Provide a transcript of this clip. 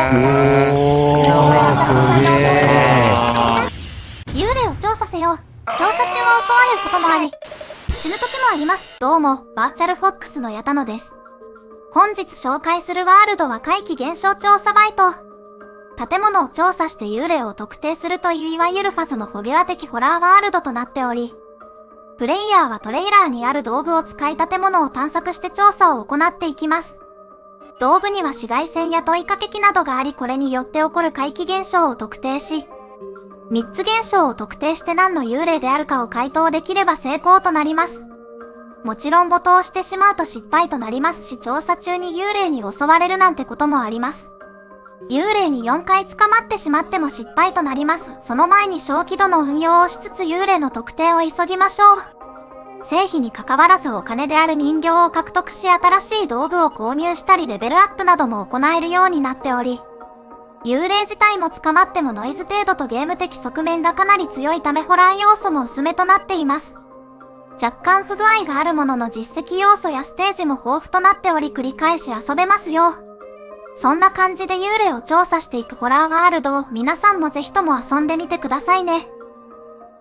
幽霊を調査せよ。調査中は襲われることもあり、死ぬ時もあります。どうも、バーチャルフォックスの矢田野です。本日紹介するワールドは怪奇現象調査バイト。建物を調査して幽霊を特定するといういわゆるファズモフォビア的ホラーワールドとなっており、プレイヤーはトレーラーにある道具を使い建物を探索して調査を行っていきます。道具には紫外線や問いかけ機などがあり、これによって起こる怪奇現象を特定し、3つ現象を特定して何の幽霊であるかを回答できれば成功となります。もちろん没頭してしまうと失敗となりますし、調査中に幽霊に襲われるなんてこともあります。幽霊に4回捕まってしまっても失敗となります。その前に小規度の運用をしつつ幽霊の特定を急ぎましょう。成否に関わらずお金である人形を獲得し、新しい道具を購入したりレベルアップなども行えるようになっており、幽霊自体も捕まってもノイズ程度とゲーム的側面がかなり強いためホラー要素も薄めとなっています。若干不具合があるものの実績要素やステージも豊富となっており繰り返し遊べますよ。そんな感じで幽霊を調査していくホラーワールドを皆さんもぜひとも遊んでみてくださいね。